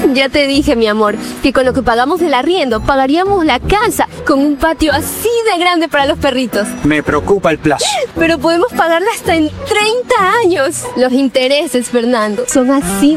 Ya te dije, mi amor, que con lo que pagamos del arriendo, pagaríamos la casa con un patio así de grande para los perritos. Me preocupa el plazo. Pero podemos pagarla hasta en 30 años. Los intereses, Fernando, son así